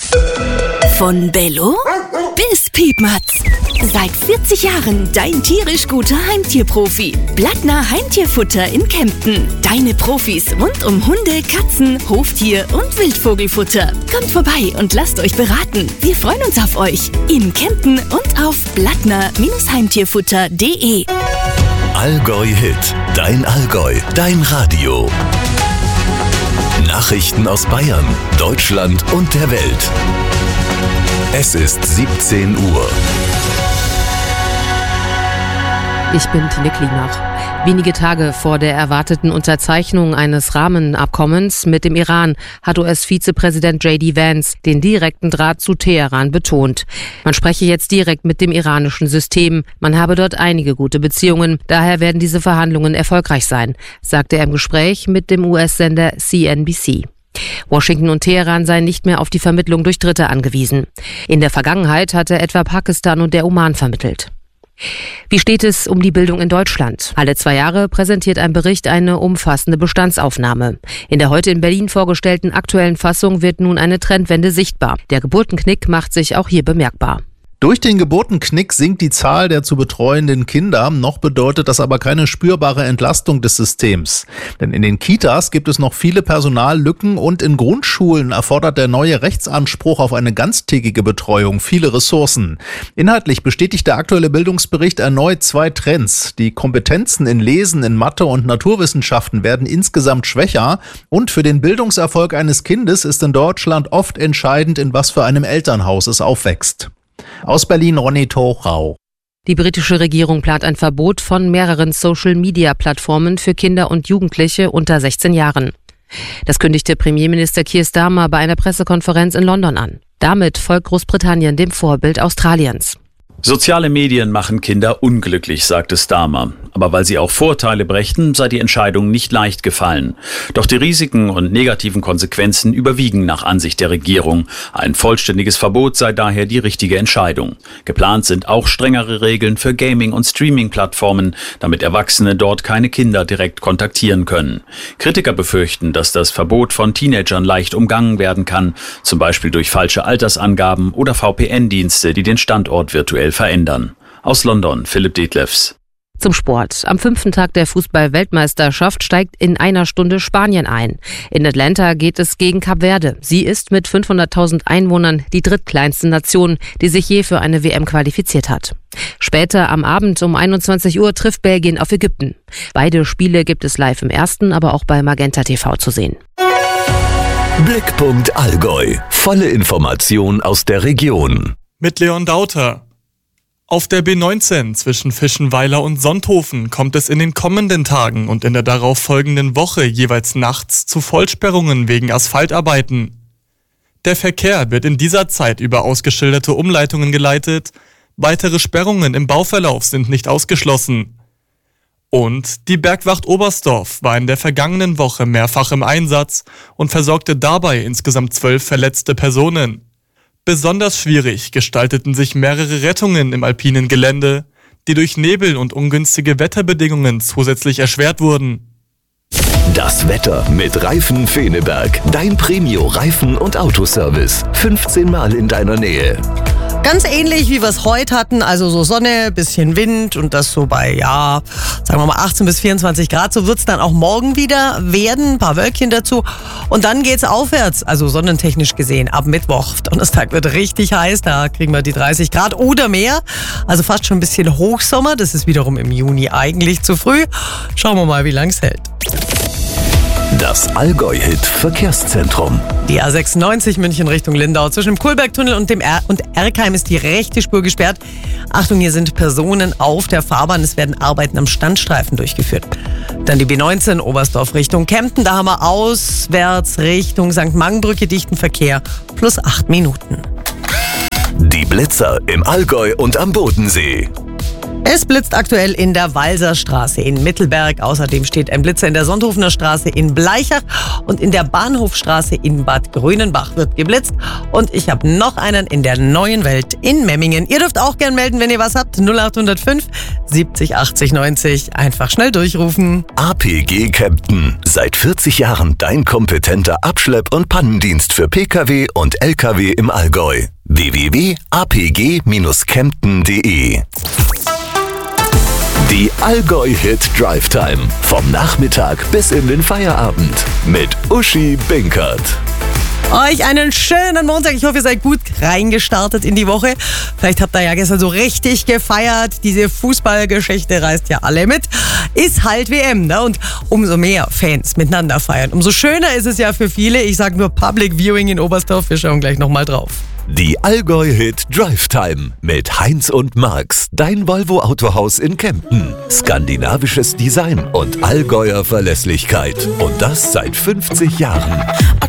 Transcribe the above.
Von Bello bis Piepmatz. Seit 40 Jahren dein tierisch guter Heimtierprofi. Blattner Heimtierfutter in Kempten. Deine Profis rund um Hunde, Katzen, Hoftier und Wildvogelfutter. Kommt vorbei und lasst euch beraten. Wir freuen uns auf euch. In Kempten und auf blattner-heimtierfutter.de. Allgäu Hit. Dein Allgäu. Dein Radio. Nachrichten aus Bayern, Deutschland und der Welt. Es ist 17 Uhr. Ich bin Tine Klimach. Wenige Tage vor der erwarteten Unterzeichnung eines Rahmenabkommens mit dem Iran hat US-Vizepräsident J.D. Vance den direkten Draht zu Teheran betont. Man spreche jetzt direkt mit dem iranischen System. Man habe dort einige gute Beziehungen. Daher werden diese Verhandlungen erfolgreich sein, sagte er im Gespräch mit dem US-Sender CNBC. Washington und Teheran seien nicht mehr auf die Vermittlung durch Dritte angewiesen. In der Vergangenheit hatte etwa Pakistan und der Oman vermittelt. Wie steht es um die Bildung in Deutschland? Alle 2 Jahre präsentiert ein Bericht eine umfassende Bestandsaufnahme. In der heute in Berlin vorgestellten aktuellen Fassung wird nun eine Trendwende sichtbar. Der Geburtenknick macht sich auch hier bemerkbar. Durch den Geburtenknick sinkt die Zahl der zu betreuenden Kinder, noch bedeutet das aber keine spürbare Entlastung des Systems. Denn in den Kitas gibt es noch viele Personallücken und in Grundschulen erfordert der neue Rechtsanspruch auf eine ganztägige Betreuung viele Ressourcen. Inhaltlich bestätigt der aktuelle Bildungsbericht erneut 2 Trends. Die Kompetenzen in Lesen, in Mathe und Naturwissenschaften werden insgesamt schwächer und für den Bildungserfolg eines Kindes ist in Deutschland oft entscheidend, in was für einem Elternhaus es aufwächst. Aus Berlin Ronny Tochau. Die britische Regierung plant ein Verbot von mehreren Social-Media-Plattformen für Kinder und Jugendliche unter 16 Jahren. Das kündigte Premierminister Keir Starmer bei einer Pressekonferenz in London an. Damit folgt Großbritannien dem Vorbild Australiens. Soziale Medien machen Kinder unglücklich, sagte Starmer. Aber weil sie auch Vorteile brächten, sei die Entscheidung nicht leicht gefallen. Doch die Risiken und negativen Konsequenzen überwiegen nach Ansicht der Regierung. Ein vollständiges Verbot sei daher die richtige Entscheidung. Geplant sind auch strengere Regeln für Gaming- und Streaming-Plattformen, damit Erwachsene dort keine Kinder direkt kontaktieren können. Kritiker befürchten, dass das Verbot von Teenagern leicht umgangen werden kann, zum Beispiel durch falsche Altersangaben oder VPN-Dienste, die den Standort virtuell verändern. Aus London, Philipp Detlefs. Zum Sport. Am 5. Tag der Fußball-Weltmeisterschaft steigt in einer Stunde Spanien ein. In Atlanta geht es gegen Kap Verde. Sie ist mit 500.000 Einwohnern die drittkleinste Nation, die sich je für eine WM qualifiziert hat. Später am Abend um 21 Uhr trifft Belgien auf Ägypten. Beide Spiele gibt es live im Ersten, aber auch bei Magenta TV zu sehen. Blickpunkt Allgäu. Volle Information aus der Region. Mit Leon Dauter. Auf der B19 zwischen Fischenweiler und Sonthofen kommt es in den kommenden Tagen und in der darauf folgenden Woche jeweils nachts zu Vollsperrungen wegen Asphaltarbeiten. Der Verkehr wird in dieser Zeit über ausgeschilderte Umleitungen geleitet. Weitere Sperrungen im Bauverlauf sind nicht ausgeschlossen. Und die Bergwacht Oberstdorf war in der vergangenen Woche mehrfach im Einsatz und versorgte dabei insgesamt 12 verletzte Personen. Besonders schwierig gestalteten sich mehrere Rettungen im alpinen Gelände, die durch Nebel und ungünstige Wetterbedingungen zusätzlich erschwert wurden. Das Wetter mit Reifen Feneberg. Dein Premio-Reifen- und Autoservice. 15 Mal in deiner Nähe. Ganz ähnlich, wie wir es heute hatten, also so Sonne, bisschen Wind und das so bei, ja, sagen wir mal 18 bis 24 Grad. So wird es dann auch morgen wieder werden, ein paar Wölkchen dazu. Und dann geht's aufwärts, also sonnentechnisch gesehen, ab Mittwoch. Donnerstag wird richtig heiß, da kriegen wir die 30 Grad oder mehr. Also fast schon ein bisschen Hochsommer, das ist wiederum im Juni eigentlich zu früh. Schauen wir mal, wie lang es hält. Das Allgäu-Hit Verkehrszentrum. Die A96 München Richtung Lindau. Zwischen dem Kohlbergtunnel und dem Erkheim ist die rechte Spur gesperrt. Achtung, hier sind Personen auf der Fahrbahn. Es werden Arbeiten am Standstreifen durchgeführt. Dann die B19 Oberstdorf Richtung Kempten. Da haben wir auswärts Richtung St. Mangenbrücke dichten Verkehr plus 8 Minuten. Die Blitzer im Allgäu und am Bodensee. Es blitzt aktuell in der Walserstraße in Mittelberg. Außerdem steht ein Blitzer in der Sonthofener Straße in Bleichach und in der Bahnhofstraße in Bad Grünenbach wird geblitzt. Und ich habe noch einen in der Neuen Welt in Memmingen. Ihr dürft auch gern melden, wenn ihr was habt. 0805 70 80 90. Einfach schnell durchrufen. APG Kempten. Seit 40 Jahren dein kompetenter Abschlepp- und Pannendienst für Pkw und Lkw im Allgäu. www.apg-kempten.de. Die Allgäu-Hit Drive Time. Vom Nachmittag bis in den Feierabend. Mit Uschi Binkert. Euch einen schönen Montag. Ich hoffe, ihr seid gut reingestartet in die Woche. Vielleicht habt ihr ja gestern so richtig gefeiert. Diese Fußballgeschichte reißt ja alle mit. Ist halt WM, ne? Und umso mehr Fans miteinander feiern, umso schöner ist es ja für viele. Ich sag nur Public Viewing in Oberstdorf. Wir schauen gleich nochmal drauf. Die Allgäu-Hit Drive Time mit Heinz und Marx, dein Volvo-Autohaus in Kempten. Skandinavisches Design und Allgäuer Verlässlichkeit. Und das seit 50 Jahren.